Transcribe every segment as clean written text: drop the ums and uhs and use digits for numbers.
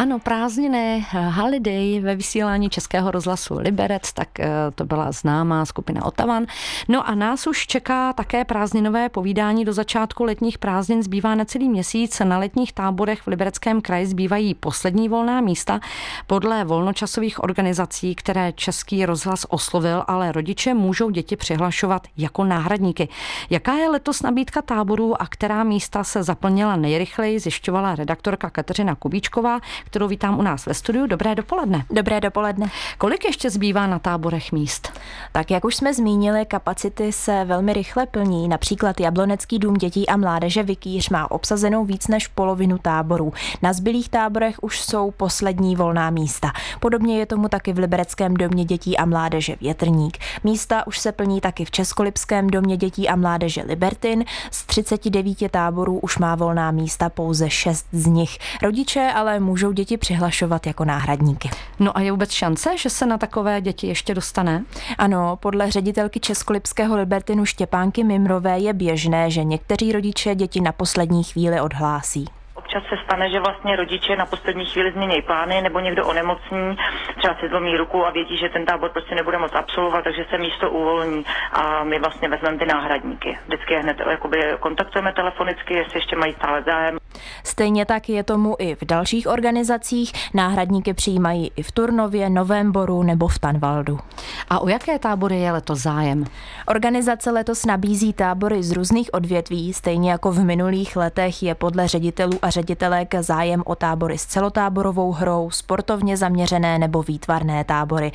Ano, prázdniny, holiday ve vysílání Českého rozhlasu Liberec, tak to byla známá skupina Otavan. No a nás už čeká také prázdninové povídání do začátku letních prázdnin. Zbývá necelý měsíc. Na letních táborech v Libereckém kraji zbývají poslední volná místa. Podle volnočasových organizací, které Český rozhlas oslovil, ale rodiče můžou děti přihlašovat jako náhradníky. Jaká je letos nabídka táborů a která místa se zaplnila nejrychleji, zjišťovala redaktorka Kateřina Kubíčková, kterou vítám u nás ve studiu. Dobré dopoledne. Dobré dopoledne. Kolik ještě zbývá na táborech míst? Tak jak už jsme zmínili, kapacity se velmi rychle plní. Například Jablonecký dům dětí a mládeže Vikýř má obsazenou víc než polovinu táborů. Na zbylých táborech už jsou poslední volná místa. Podobně je tomu taky v Libereckém domě dětí a mládeže Větrník. Místa už se plní taky v Českolipském domě dětí a mládeže Libertin. Z 39 táborů už má volná místa pouze 6 z nich. Rodiče ale můžou děti přihlašovat jako náhradníky. No a je vůbec šance, že se na takové děti ještě dostane? Ano, podle ředitelky Českolipského Libertinu Štěpánky Mimrové je běžné, že někteří rodiče děti na poslední chvíli odhlásí. Občas se stane, že vlastně rodiče na poslední chvíli změní plány nebo někdo onemocní, třeba si zlomí ruku a vědí, že ten tábor prostě nebude moct absolvovat, takže se místo uvolní a my vlastně vezmeme ty náhradníky. Vždycky je hned kontaktujeme telefonicky, jestli ještě mají stále zájem. Stejně tak je tomu i v dalších organizacích. Náhradníky přijímají i v Turnově, Novém Boru nebo v Tanvaldu. A o jaké tábory je letos zájem? Organizace letos nabízí tábory z různých odvětví, stejně jako v minulých letech je podle ředitelů a ředitelek zájem o tábory s celotáborovou hrou, sportovně zaměřené nebo výtvarné tábory.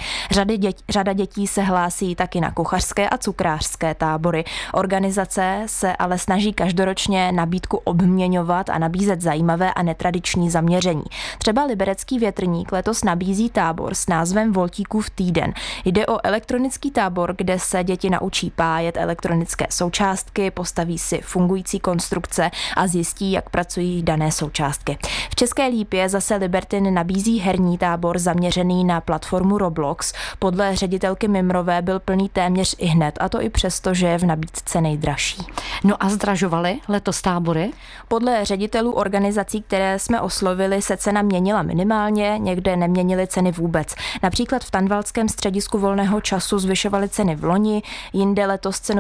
Řada dětí se hlásí taky na kuchařské a cukrářské tábory. Organizace se ale snaží každoročně nabídku obměňovat a nabízet zajímavé a netradiční zaměření. Třeba Liberecký Větrník letos nabízí tábor s názvem Voltíkův týden. Jde o elektronický tábor, kde se děti naučí pájet elektronické součástky, postaví si fungující konstrukce a zjistí, jak pracují dané součástky. V České Lípě zase Libertin nabízí herní tábor zaměřený na platformu Roblox. Podle ředitelky Mimrové byl plný téměř ihned, a to i přesto, že je v nabídce nejdražší. No a zdražovaly letos tábory? Podle ředitelů organizací, které jsme oslovili, se cena měnila minimálně, někde neměnily ceny vůbec. Například v Tanvaldském středisku volného času zvyšovaly ceny v loni, jinde letos cenu